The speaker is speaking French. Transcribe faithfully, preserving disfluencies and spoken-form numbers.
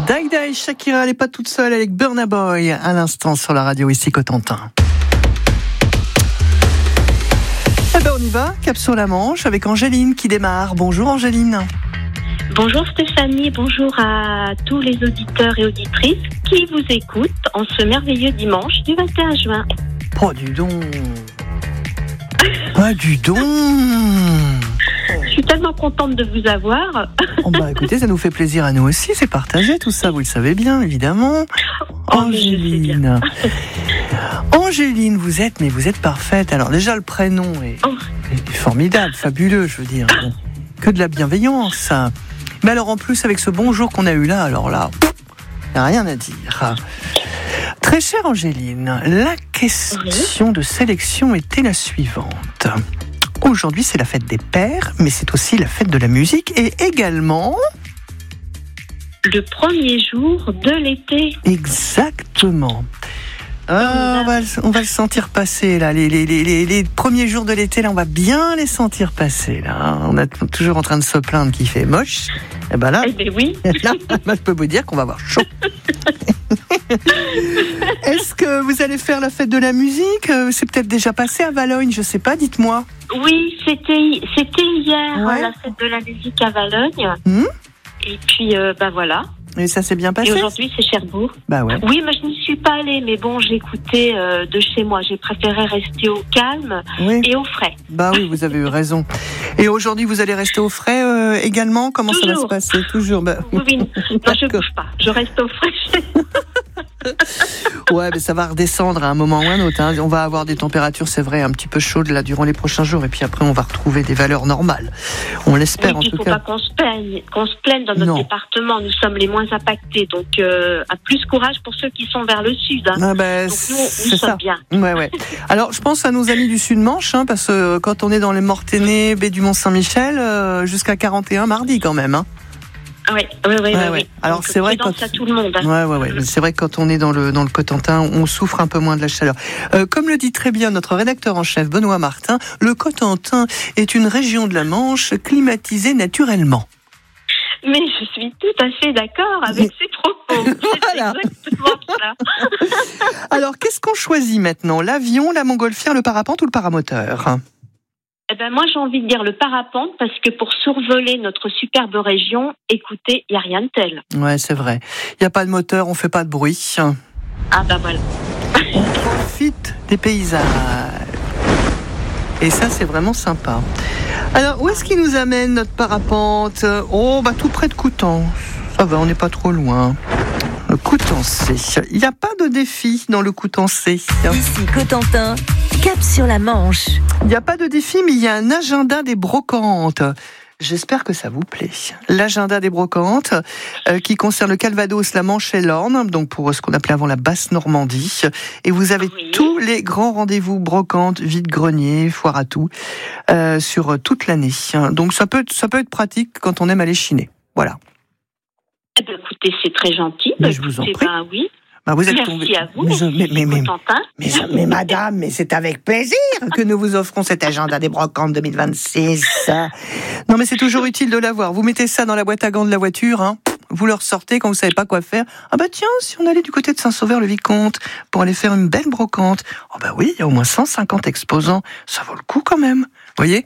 Daïda et Shakira, elle n'est pas toute seule avec Burna Boy à l'instant sur la radio ici Cotentin. Eh ben on y va, cap sur la Manche avec Angéline qui démarre. Bonjour Angéline. Bonjour Stéphanie, bonjour à tous les auditeurs et auditrices qui vous écoutent en ce merveilleux dimanche du vingt et un juin. Oh du don. Ah du don. Je suis tellement contente de vous avoir. Oh bah écoutez, ça nous fait plaisir à nous aussi, c'est partagé tout ça, vous le savez bien évidemment. Oh, Angéline. Angéline, vous êtes, mais vous êtes parfaite. Alors déjà le prénom est, oh. est formidable, fabuleux, je veux dire. Bon, que de la bienveillance. Mais alors en plus avec ce bonjour qu'on a eu là, alors là, il n'y a rien à dire. Très chère Angéline, la question de sélection était la suivante. Aujourd'hui, c'est la fête des pères, mais c'est aussi la fête de la musique et également... le premier jour de l'été. Exactement. Ah, on, va, on va le sentir passer, là. Les, les, les, les, les premiers jours de l'été, là, on va bien les sentir passer, là. On est toujours en train de se plaindre qu'il fait moche. Et ben là, eh ben oui. là, je peux vous dire qu'on va avoir chaud. Est-ce que vous allez faire la fête de la musique ? C'est peut-être déjà passé à Valogne, je sais pas, dites-moi. Oui, c'était, c'était hier, ouais. la fête de la musique à Valogne. Mmh. Et puis, euh, bah voilà. Et ça s'est bien passé ? Et aujourd'hui, c'est Cherbourg. Bah ouais. Oui, mais je n'y suis pas allée. Mais bon, j'écoutais euh, de chez moi. J'ai préféré rester au calme oui. et au frais. Bah oui, vous avez eu raison. Et aujourd'hui, vous allez rester au frais euh, également ? Comment Toujours. Ça va se passer ? Toujours. Bah... Oui, oui. Non, je ne bouge pas. Je reste au frais. Ouais, mais ça va redescendre à un moment ou un autre. Hein. On va avoir des températures, c'est vrai, un petit peu chaudes là durant les prochains jours. Et puis après, on va retrouver des valeurs normales. On l'espère oui, en tout cas. Il ne faut pas qu'on se plaigne, qu'on se plaigne dans notre non. département. Nous sommes les moins impactés. Donc, euh, à plus courage pour ceux qui sont vers le sud. Hein. Ah bah, donc, nous, nous c'est sommes ça. bien. Ouais, ouais. Alors, je pense à nos amis du Sud-Manche, hein, parce que quand on est dans les Mortainais, baie du Mont-Saint-Michel, euh, jusqu'à quarante et un mardi quand même. Hein. Oui, oui, oui. Ouais, oui. ouais. Alors donc, c'est vrai quand à tout le monde. Hein. Ouais, ouais, ouais. C'est vrai que quand on est dans le dans le Cotentin, on souffre un peu moins de la chaleur. Euh, comme le dit très bien notre rédacteur en chef Benoît Martin, le Cotentin est une région de la Manche climatisée naturellement. Mais je suis tout à fait d'accord avec ces propos. Voilà. C'est exactement ça. Alors qu'est-ce qu'on choisit maintenant ? L'avion, la montgolfière, le parapente ou le paramoteur ? Eh ben moi j'ai envie de dire le parapente parce que pour survoler notre superbe région, écoutez, il n'y a rien de tel. Ouais, c'est vrai. Il n'y a pas de moteur, on ne fait pas de bruit. Ah ben voilà. On profite des paysages. Et ça, c'est vraiment sympa. Alors, où est-ce qu'il nous amène notre parapente ? Oh, bah tout près de Coutances. Ça va, on n'est pas trop loin. Le Coutancé. Il n'y a pas de défi dans le Coutancé. Ici Cotentin, cap sur la Manche. Il n'y a pas de défi, mais il y a un agenda des brocantes. J'espère que ça vous plaît. L'agenda des brocantes, euh, qui concerne le Calvados, la Manche et l'Orne, donc pour ce qu'on appelait avant la Basse-Normandie. Et vous avez oui. tous les grands rendez-vous brocantes, vide-grenier, foire à tout, euh, sur toute l'année. Donc ça peut, ça peut être pratique quand on aime aller chiner. Voilà. Eh bien, écoutez, c'est très gentil. Mais bah, je vous en écoutez, prie. Ben, oui. Bah vous êtes Merci tombé. à vous. Mais, je, mais, mais, mais, mais, mais, mais madame, mais c'est avec plaisir que nous vous offrons cet agenda des brocantes deux mille vingt-six. Non mais c'est toujours utile de l'avoir. Vous mettez ça dans la boîte à gants de la voiture, hein. Vous le ressortez quand vous savez pas quoi faire. Ah bah tiens, si on allait du côté de Saint-Sauveur-le-Vicomte pour aller faire une belle brocante. Oh bah oui, il y a au moins cent cinquante exposants. Ça vaut le coup quand même. Vous voyez ?